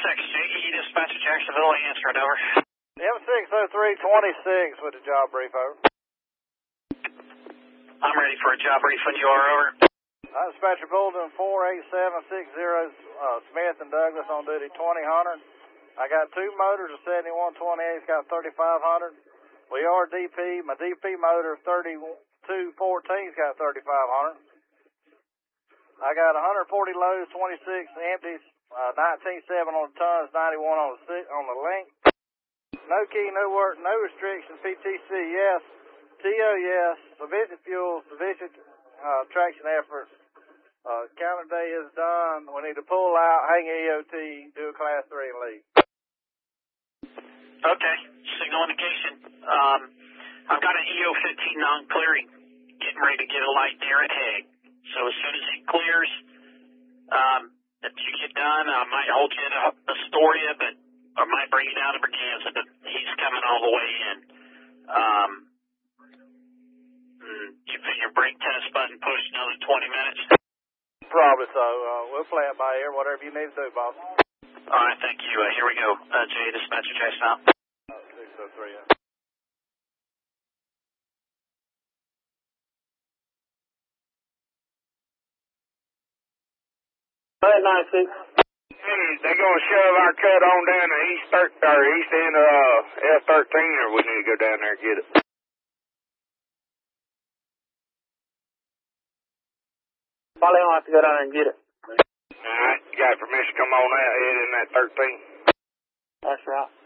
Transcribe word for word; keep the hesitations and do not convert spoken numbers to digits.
six, J E Dispatcher Jacksonville, answering over. M six oh three twenty-six with the job brief, over. I'm ready for a job brief when you are, over. Uh, Dispatcher Bulletin four eight seven six zero, uh, Smith and Douglas on duty twenty hundred. I got two motors, a seventy-one twenty-eight's got thirty-five hundred. We are D P. My D P motor thirty-two fourteen's got thirty-five hundred. I got one hundred forty loads, twenty-six empties, uh, nineteen seven on the tons, ninety-one on the si- on the length. No key, no work, no restrictions. P T C, yes. T O, yes. Sufficient fuel, sufficient uh, traction efforts. Uh, counter day is done. We need to pull out, hang E O T, do a class three and leave. Okay, signal indication. Um, I've got an E O fifteen non-clearing, getting ready to get a light there at Hague. So as soon as he clears, um, if you get done, I might hold you to Astoria, but I might bring you down to Braganza, but he's coming all the way in. Um, you put your brake test button pushed another twenty minutes? Probably so. Uh, we'll play it by ear, whatever you need to do, boss. All right, thank you. Uh, here we go. Uh, Jay, Dispatcher Jackson out. Uh, six oh three, yeah. nine six. Hey, they gonna shove our cut on down to east thir or east end of uh, F thirteen, or we need to go down there and get it? Probably don't have to go down there and get it. All right, you got permission to come on out, head in that thirteen. That's right.